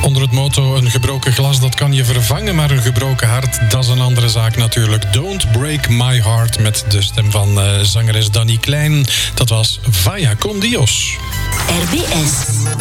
Onder het motto: een gebroken glas, dat kan je vervangen, maar een gebroken hart, dat is een andere zaak natuurlijk. Don't Break My Heart met de stem van zangeres Dani Klein. Dat was Vaya con Dios. RBS